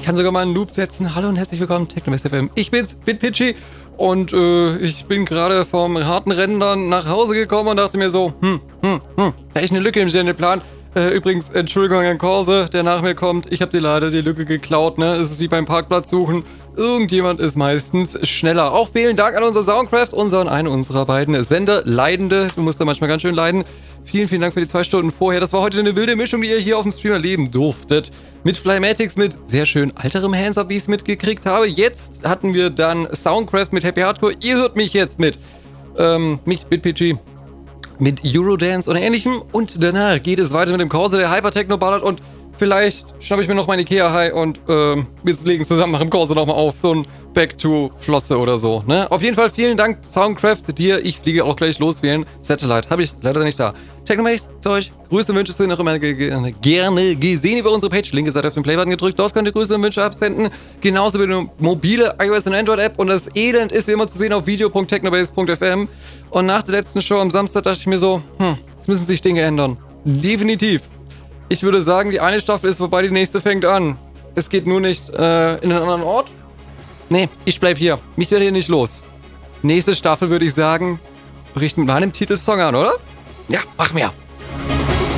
kann sogar mal einen Loop setzen. Hallo und herzlich willkommen, Technomess FM. Ich bin's, BitPitchy. Und ich bin gerade vom harten Rennen dann nach Hause gekommen und dachte mir so, da ist eine Lücke im Sendeplan. Übrigens, Entschuldigung an Korse, der nach mir kommt. Ich habe dir leider die Lücke geklaut, ne? Es ist wie beim Parkplatz suchen. Irgendjemand ist meistens schneller. Auch vielen Dank an unser Soundcraft, einen unserer beiden Sender. Leidende, du musst da manchmal ganz schön leiden. Vielen, vielen Dank für die 2 Stunden vorher. Das war heute eine wilde Mischung, die ihr hier auf dem Stream erleben durftet. Mit Flymatics, mit sehr schön alterem Hands-Up, wie ich es mitgekriegt habe. Jetzt hatten wir dann Soundcraft mit Happy Hardcore. Ihr hört mich jetzt mit BitPG, mit Eurodance oder ähnlichem. Und danach geht es weiter mit dem Korse, der Hypertechno ballert. Und vielleicht schnappe ich mir noch mein Ikea High und wir legen zusammen nach dem Korse nochmal auf. So ein Back to Flosse oder so, ne? Auf jeden Fall vielen Dank, Soundcraft, dir. Ich fliege auch gleich loswählen. Satellite habe ich leider nicht da. Technomates, Zeug, Grüße und Wünsche sind noch immer gerne gesehen über unsere Page. Linke Seite auf den Playbutton gedrückt. Dort könnt ihr Grüße und Wünsche absenden. Genauso wie eine mobile iOS- und Android-App. Und das Elend ist wie immer zu sehen auf video.technobase.fm. Und nach der letzten Show am Samstag dachte ich mir so, jetzt müssen sich Dinge ändern. Definitiv. Ich würde sagen, die eine Staffel ist vorbei, die nächste fängt an. Es geht nur nicht in einen anderen Ort. Nee, ich bleib hier. Mich werde hier nicht los. Nächste Staffel würde ich sagen, bricht mit meinem Titelsong an, oder? Ja, mach mir.